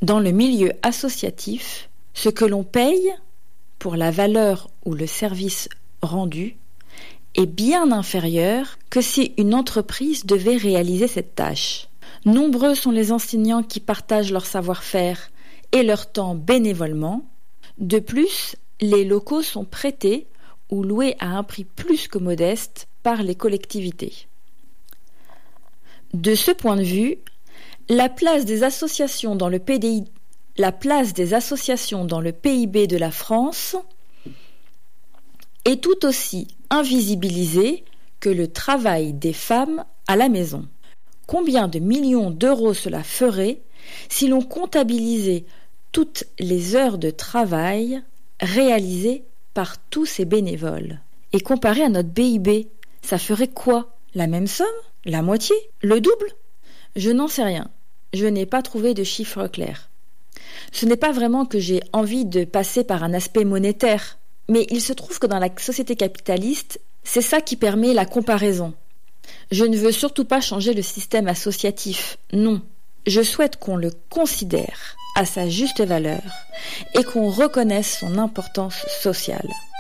Dans le milieu associatif, ce que l'on paye pour la valeur ou le service rendu est bien inférieur que si une entreprise devait réaliser cette tâche. Nombreux sont les enseignants qui partagent leur savoir-faire et leur temps bénévolement. De plus, les locaux sont prêtés ou loués à un prix plus que modeste par les collectivités. De ce point de vue, la place des associations dans le PIB de la France est tout aussi invisibilisée que le travail des femmes à la maison. Combien de millions d'euros cela ferait si l'on comptabilisait toutes les heures de travail réalisées par tous ces bénévoles? Et comparé à notre PIB, ça ferait quoi? La même somme? La moitié? Le double? Je n'en sais rien. Je n'ai pas trouvé de chiffre clair. Ce n'est pas vraiment que j'ai envie de passer par un aspect monétaire, mais il se trouve que dans la société capitaliste, c'est ça qui permet la comparaison. Je ne veux surtout pas changer le système associatif, non. Je souhaite qu'on le considère à sa juste valeur et qu'on reconnaisse son importance sociale.